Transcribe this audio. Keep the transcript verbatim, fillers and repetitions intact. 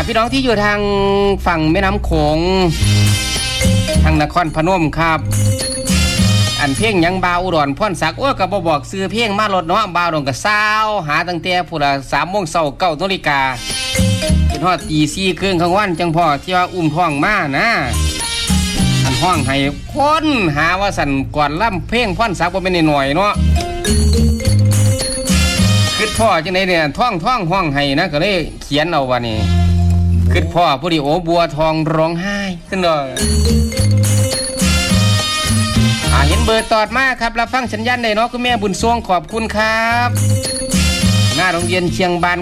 พี่น้องที่อยู่ทางฝั่งแม่น้ำโขงทางนครพนมครับอันเพลงยังบาวอุดรพ่นศักดิ์โอ้ก็บ่บอกซื้อเพลงมาลดเนาะบาวดงก็ซาวหาตั้งแต่พุ่นละสามโมงเช้าเก้านาฬิกาจนฮอดตีสี่ครึ่งของวันจังพอที่ว่าอุ้มท้องมานะอันห้องให้คนหาว่าสั่นก่อนล่ำเพลงพ่นศักดิ์บ่แม่นน้อยๆเนาะคิดพ่อจังได๋เนี่ยท้องท้องห้องให้นะก็เลยเขียนเอาว่านี่คิดพ่อผู้ดีโอบัวทองร้องไห้ขึ้นเด้ออ่าเห็นเบอร์ตอดมาครับรับฟังสัญญาณได้เนาะคุณแม่บุญทรงขอบคุณครับหน้าโรงเรียนเชียงบาน